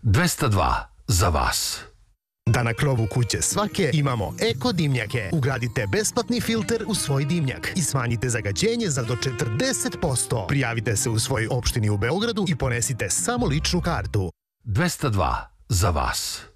202 za vas. Da na krovu kuće svake imamo eko dimnjake. Ugradite besplatni filter u svoj dimnjak i smanjite zagađenje za do 40%. Prijavite se u svojoj opštini u Beogradu i ponesite samo ličnu kartu. 202 za vas.